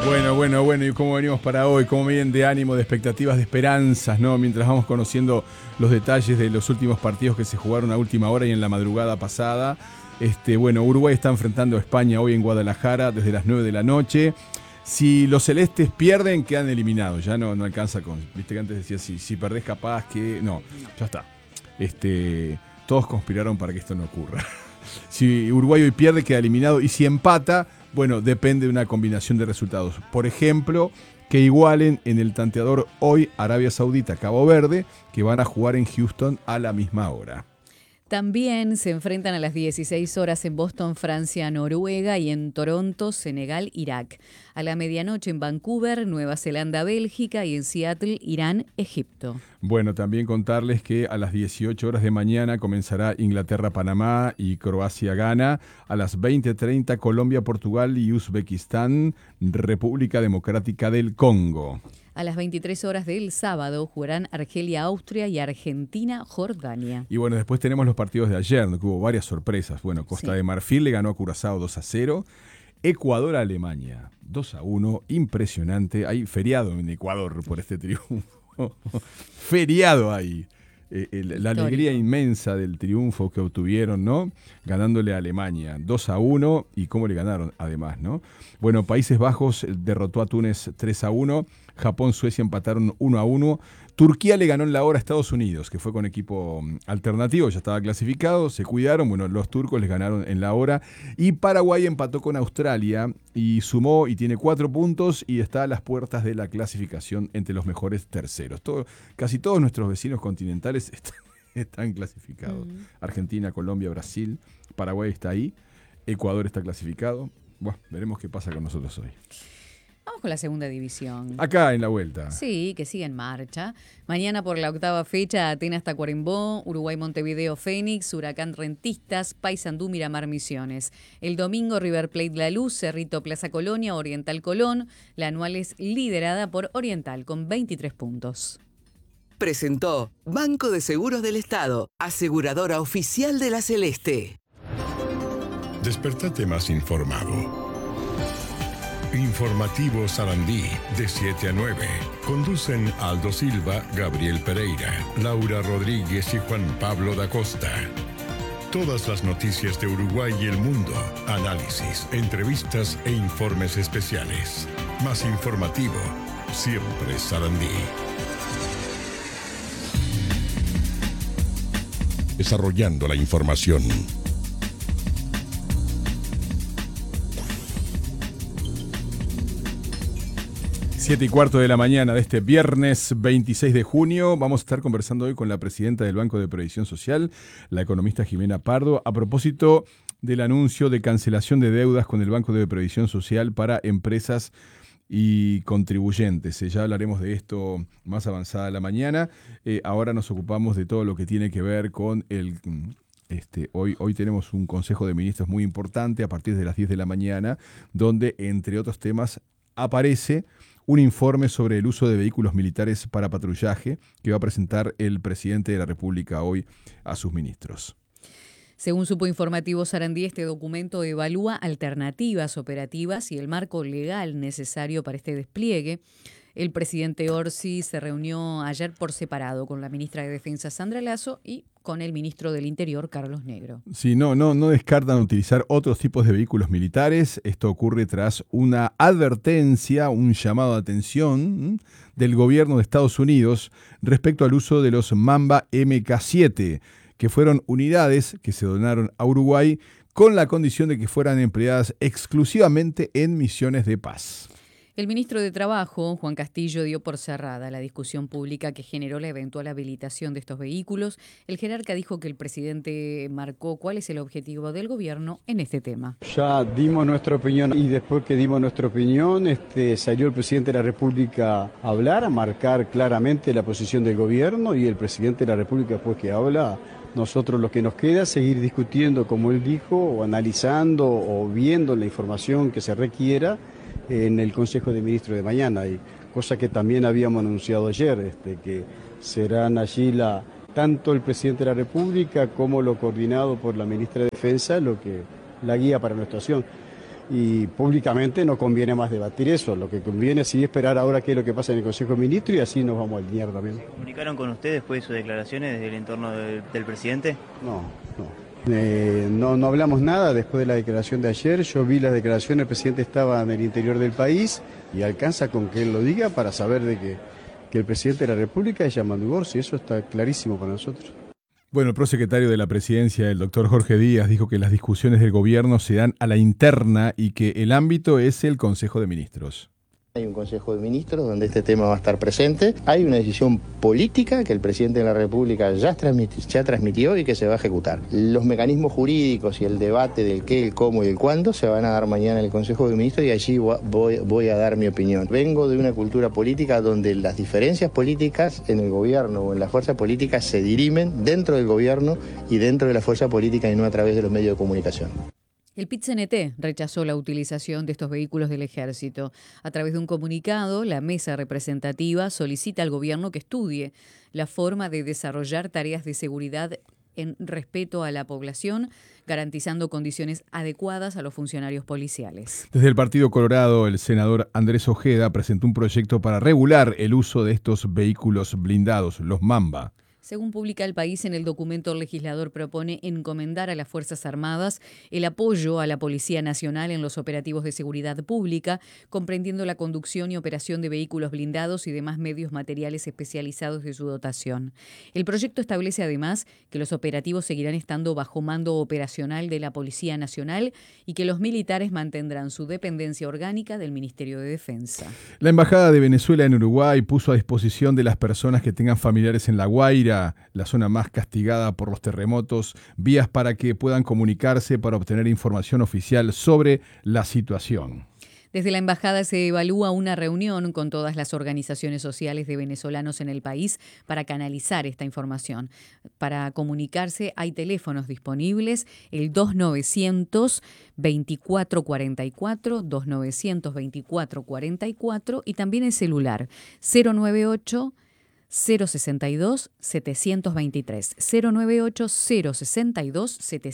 Bueno, y cómo venimos para hoy, cómo vienen de ánimo, de expectativas, de esperanzas, ¿no? Mientras vamos conociendo los detalles de los últimos partidos que se jugaron a última hora y en la madrugada pasada. Uruguay está enfrentando a España hoy en Guadalajara desde las 9 de la noche. Si los celestes pierden, quedan eliminados, ya no alcanza con... Viste que antes decía, si perdés capaz que... No, ya está. Todos conspiraron para que esto no ocurra. Si Uruguay hoy pierde, queda eliminado, y si empata... Bueno, depende de una combinación de resultados. Por ejemplo, que igualen en el tanteador hoy Arabia Saudita, Cabo Verde, que van a jugar en Houston a la misma hora. También se enfrentan a las 16 horas en Boston, Francia, Noruega, y en Toronto, Senegal, Irak. A la medianoche en Vancouver, Nueva Zelanda, Bélgica, y en Seattle, Irán, Egipto. Bueno, también contarles que a las 18 horas de mañana comenzará Inglaterra, Panamá y Croacia, Ghana. A las 20:30 Colombia, Portugal y Uzbekistán, República Democrática del Congo. A las 23 horas del sábado jugarán Argelia, Austria, y Argentina, Jordania. Y bueno, después tenemos los partidos de ayer, que hubo varias sorpresas. Bueno, Costa de Marfil le ganó a Curazao 2-0. Ecuador a Alemania 2-1. Impresionante. Hay feriado en Ecuador por este triunfo. Feriado ahí. La alegría inmensa del triunfo que obtuvieron, ¿no? Ganándole a Alemania 2-1. Y cómo le ganaron, además, ¿no? Bueno, Países Bajos derrotó a Túnez 3-1. Japón, Suecia empataron 1-1. Turquía le ganó en la hora a Estados Unidos, que fue con equipo alternativo, ya estaba clasificado, se cuidaron. Bueno, los turcos les ganaron en la hora. Y Paraguay empató con Australia y sumó y tiene 4 puntos y está a las puertas de la clasificación entre los mejores terceros. Casi todos nuestros vecinos continentales están clasificados. Argentina, Colombia, Brasil, Paraguay está ahí, Ecuador está clasificado. Bueno, veremos qué pasa con nosotros hoy. Vamos con la segunda división. Acá en la vuelta. Sí, que sigue en marcha. Mañana por la 8ª fecha, Atenas Tacuarembó, Uruguay Montevideo Fénix, Huracán Rentistas, Paysandú Miramar Misiones. El domingo River Plate La Luz, Cerrito Plaza Colonia, Oriental Colón. La anual es liderada por Oriental con 23 puntos. Presentó Banco de Seguros del Estado, aseguradora oficial de la Celeste. Despertate más informado. Informativo Sarandí, de 7 a 9. Conducen Aldo Silva, Gabriel Pereira, Laura Rodríguez y Juan Pablo da Costa. Todas las noticias de Uruguay y el mundo, análisis, entrevistas e informes especiales. Más informativo, siempre Sarandí. Desarrollando la información. 7:15 de la mañana de este viernes 26 de junio. Vamos a estar conversando hoy con la presidenta del Banco de Previsión Social, la economista Jimena Pardo, a propósito del anuncio de cancelación de deudas con el Banco de Previsión Social para empresas y contribuyentes. Ya hablaremos de esto más avanzada la mañana. Ahora nos ocupamos de todo lo que tiene que ver con el... Hoy tenemos un Consejo de Ministros muy importante a partir de las 10 de la mañana, donde, entre otros temas, aparece un informe sobre el uso de vehículos militares para patrullaje que va a presentar el presidente de la República hoy a sus ministros. Según supo Informativo Sarandí, este documento evalúa alternativas operativas y el marco legal necesario para este despliegue. El presidente Orsi se reunió ayer por separado con la ministra de Defensa, Sandra Lasso, y con el ministro del Interior, Carlos Negro. Sí, no descartan utilizar otros tipos de vehículos militares. Esto ocurre tras una advertencia, un llamado de atención del gobierno de Estados Unidos respecto al uso de los Mamba MK7, que fueron unidades que se donaron a Uruguay con la condición de que fueran empleadas exclusivamente en misiones de paz. El ministro de Trabajo, Juan Castillo, dio por cerrada la discusión pública que generó la eventual habilitación de estos vehículos. El jerarca dijo que el presidente marcó cuál es el objetivo del gobierno en este tema. Ya dimos nuestra opinión y después que dimos nuestra opinión, salió el presidente de la República a hablar, a marcar claramente la posición del gobierno, y el presidente de la República, después que habla, nosotros lo que nos queda es seguir discutiendo, como él dijo, o analizando o viendo la información que se requiera en el Consejo de Ministros de mañana, y cosa que también habíamos anunciado ayer, que serán allí tanto el presidente de la República como lo coordinado por la ministra de Defensa, la guía para nuestra acción. y públicamente no conviene más debatir eso. Lo que conviene es sí esperar ahora qué es lo que pasa en el Consejo de Ministros y así nos vamos a alinear también. ¿Comunicaron con usted después de sus declaraciones desde el entorno del presidente? No hablamos nada después de la declaración de ayer. Yo vi las declaraciones, el presidente estaba en el interior del país y alcanza con que él lo diga para saber de que el presidente de la República es Yamandu Gorsi. Eso está clarísimo para nosotros. Bueno, el prosecretario de la Presidencia, el doctor Jorge Díaz, dijo que las discusiones del gobierno se dan a la interna y que el ámbito es el Consejo de Ministros. Hay un Consejo de Ministros donde este tema va a estar presente. Hay una decisión política que el presidente de la República ya transmitió y que se va a ejecutar. Los mecanismos jurídicos y el debate del qué, el cómo y el cuándo se van a dar mañana en el Consejo de Ministros y allí voy a dar mi opinión. Vengo de una cultura política donde las diferencias políticas en el gobierno o en la fuerza política se dirimen dentro del gobierno y dentro de la fuerza política y no a través de los medios de comunicación. El PIT-CNT rechazó la utilización de estos vehículos del Ejército. A través de un comunicado, la mesa representativa solicita al gobierno que estudie la forma de desarrollar tareas de seguridad en respeto a la población, garantizando condiciones adecuadas a los funcionarios policiales. Desde el Partido Colorado, el senador Andrés Ojeda presentó un proyecto para regular el uso de estos vehículos blindados, los Mamba. Según publica El País, en el documento el legislador propone encomendar a las Fuerzas Armadas el apoyo a la Policía Nacional en los operativos de seguridad pública, comprendiendo la conducción y operación de vehículos blindados y demás medios materiales especializados de su dotación. El proyecto establece además que los operativos seguirán estando bajo mando operacional de la Policía Nacional y que los militares mantendrán su dependencia orgánica del Ministerio de Defensa. La Embajada de Venezuela en Uruguay puso a disposición de las personas que tengan familiares en La Guaira, la zona más castigada por los terremotos, vías para que puedan comunicarse para obtener información oficial sobre la situación. Desde la embajada se evalúa una reunión con todas las organizaciones sociales de venezolanos en el país para canalizar esta información. Para comunicarse hay teléfonos disponibles, el 2900-2444, 2900-2444 y también el celular 098 062 723 098 062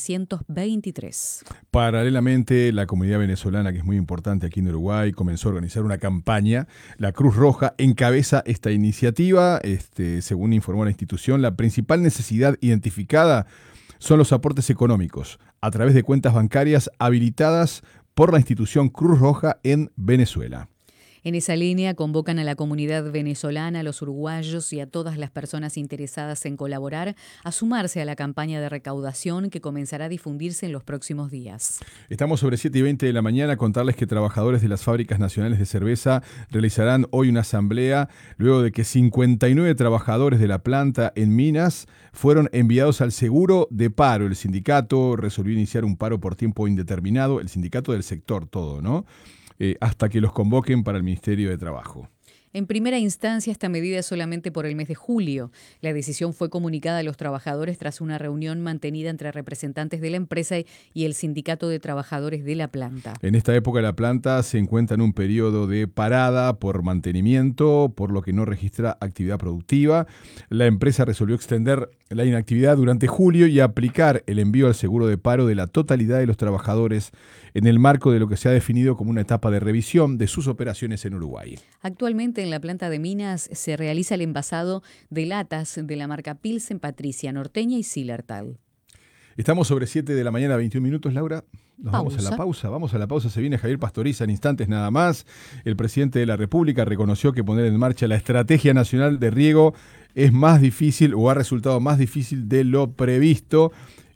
723. Paralelamente, la comunidad venezolana, que es muy importante aquí en Uruguay, comenzó a organizar una campaña. La Cruz Roja encabeza esta iniciativa. Según informó la institución, la principal necesidad identificada son los aportes económicos a través de cuentas bancarias habilitadas por la institución Cruz Roja en Venezuela. En esa línea convocan a la comunidad venezolana, a los uruguayos y a todas las personas interesadas en colaborar a sumarse a la campaña de recaudación que comenzará a difundirse en los próximos días. Estamos sobre 7:20 de la mañana. Contarles que trabajadores de las fábricas nacionales de cerveza realizarán hoy una asamblea luego de que 59 trabajadores de la planta en Minas fueron enviados al seguro de paro. El sindicato resolvió iniciar un paro por tiempo indeterminado, el sindicato del sector todo, ¿no? Hasta que los convoquen para el Ministerio de Trabajo. En primera instancia, esta medida es solamente por el mes de julio. La decisión fue comunicada a los trabajadores tras una reunión mantenida entre representantes de la empresa y el sindicato de trabajadores de la planta. En esta época la planta se encuentra en un periodo de parada por mantenimiento, por lo que no registra actividad productiva. La empresa resolvió extender la inactividad durante julio y aplicar el envío al seguro de paro de la totalidad de los trabajadores en el marco de lo que se ha definido como una etapa de revisión de sus operaciones en Uruguay. Actualmente en la planta de Minas se realiza el envasado de latas de la marca Pilsen, Patricia, Norteña y Zillertal. Estamos sobre 7 de la mañana, 21 minutos, Laura. Vamos a la pausa. Se viene Javier Pastoriza en instantes nada más. El presidente de la República reconoció que poner en marcha la Estrategia Nacional de Riego es más difícil o ha resultado más difícil de lo previsto.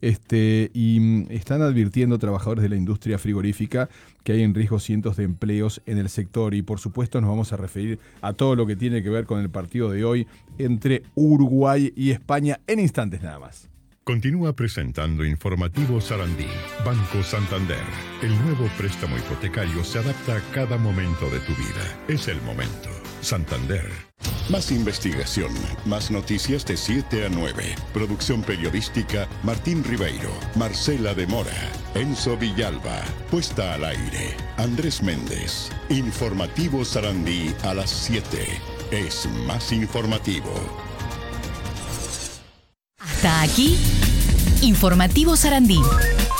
Y están advirtiendo trabajadores de la industria frigorífica que hay en riesgo cientos de empleos en el sector. Y por supuesto nos vamos a referir a todo lo que tiene que ver con el partido de hoy entre Uruguay y España en instantes nada más. Continúa presentando Informativo Sarandí. Banco Santander. El nuevo préstamo hipotecario se adapta a cada momento de tu vida. Es el momento. Santander. Más investigación, más noticias de 7 a 9. Producción periodística Martín Ribeiro, Marcela de Mora, Enzo Villalba. Puesta al aire Andrés Méndez. Informativo Sarandí a las 7. Es más informativo. Hasta aquí, Informativo Sarandí.